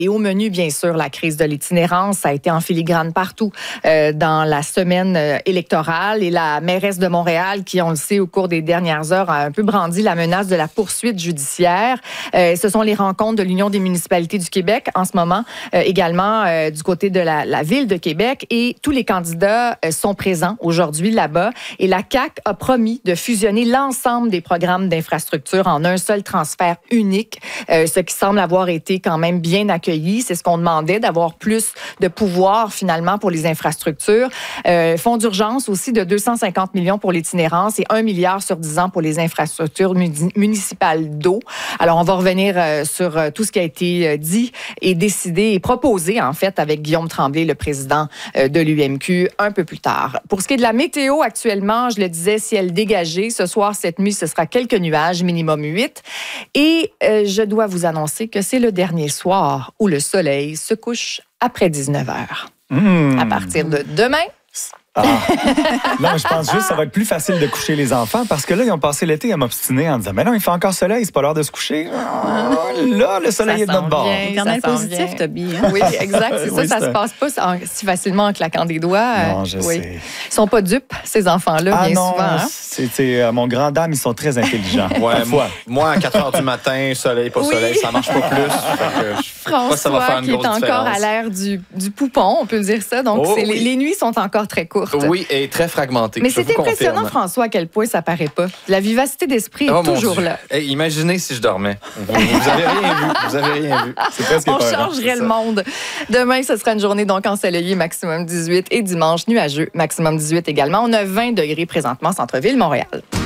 Et au menu, bien sûr, la crise de l'itinérance, ça a été en filigrane partout dans la semaine électorale. Et la mairesse de Montréal, qui, on le sait, au cours des dernières heures, a un peu brandi la menace de la poursuite judiciaire. Ce sont les rencontres de l'Union des municipalités du Québec en ce moment, également du côté de la Ville de Québec. Et tous les candidats sont présents aujourd'hui là-bas. Et la CAQ a promis de fusionner l'ensemble des programmes d'infrastructure en un seul transfert unique, ce qui semble avoir été quand même bien accueilli. C'est ce qu'on demandait, d'avoir plus de pouvoir finalement pour les infrastructures. Fonds d'urgence aussi de 250 millions pour l'itinérance et 1 milliard sur 10 ans pour les infrastructures municipales d'eau. Alors, on va revenir sur tout ce qui a été dit et décidé et proposé, en fait, avec Guillaume Tremblay, le président de l'UMQ, un peu plus tard. Pour ce qui est de la météo, actuellement, je le disais, ciel dégagé. Ce soir, cette nuit, ce sera quelques nuages, minimum 8. Et je dois vous annoncer que c'est le dernier soir où le soleil se couche après 19 heures. À partir de demain. Non, je pense juste que ça va être plus facile de coucher les enfants parce que là, ils ont passé l'été à m'obstiner en disant « Mais non, il fait encore soleil, c'est pas l'heure de se coucher. » Là, le soleil est de notre bord. Éternel positif, Toby. Oui, exact. C'est ça se passe pas si facilement en claquant des doigts. Non, je sais. Ils sont pas dupes, ces enfants-là, bien souvent. Hein? C'est mon grand dame, ils sont très intelligents. Ouais, moi, à 4 heures du matin, soleil, pas soleil, ça marche pas plus. François, qui est encore à l'ère du poupon, on peut dire ça. Donc, les nuits sont encore très courtes. Oui, et très fragmentées. Mais c'est impressionnant, François, à quel point ça paraît pas. La vivacité d'esprit est toujours là. Hey, imaginez si je dormais. Vous avez rien vu. Vous avez rien vu. C'est presque on changerait le monde. Demain, ce sera une journée donc ensoleillée, maximum 18, et dimanche nuageux, maximum 18 également. On a 20 degrés présentement, centre-ville, Montréal.